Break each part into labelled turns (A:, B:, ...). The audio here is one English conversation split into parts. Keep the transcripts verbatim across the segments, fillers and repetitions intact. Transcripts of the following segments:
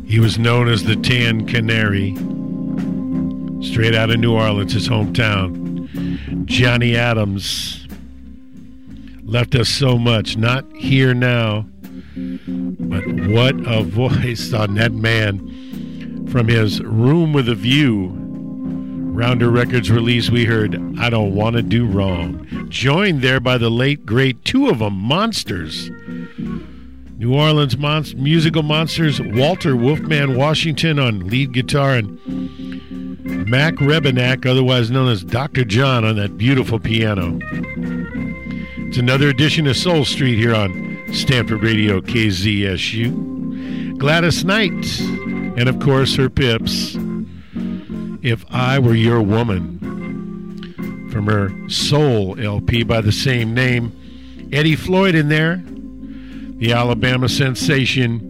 A: He was known as the Tan Canary, straight out of New Orleans, his hometown. Johnny Adams left us so much, not here now, but what a voice on that man. From his Room with a View, Rounder Records release, we heard I Don't Want to Do Wrong. Joined there by the late, great, two of them, Monsters. New Orleans monst- musical monsters, Walter Wolfman Washington on lead guitar and Mac Rebenak, otherwise known as Doctor John, on that beautiful piano. It's another edition of Soul Street here on Stanford Radio K Z S U. Gladys Knight, and of course her Pips, If I Were Your Woman, from her Soul L P by the same name. Eddie Floyd in there, the Alabama sensation,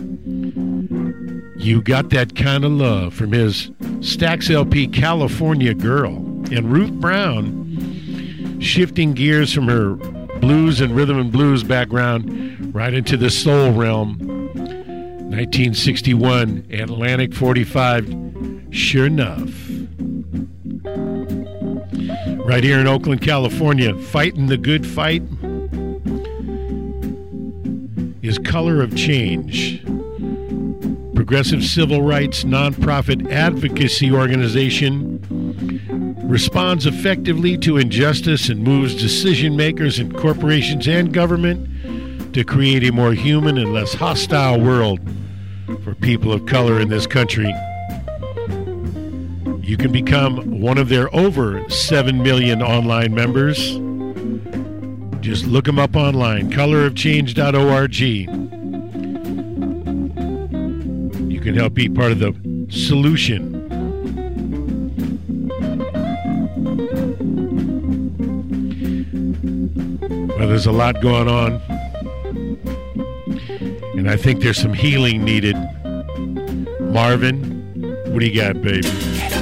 A: You Got That Kind of Love, from his Stax L P California Girl. And Ruth Brown, shifting gears from her blues and rhythm and blues background right into the soul realm. nineteen sixty-one, Atlantic forty-five, Sure Enough. Right here in Oakland, California, fighting the good fight is Color of Change. Progressive civil rights nonprofit advocacy organization responds effectively to injustice and moves decision makers in corporations and government to create a more human and less hostile world for people of color in this country. You can become one of their over seven million online members. Just look them up online, color of change dot org. You can help be part of the solution. Well, there's a lot going on, and I think there's some healing needed. Marvin, what do you got, baby?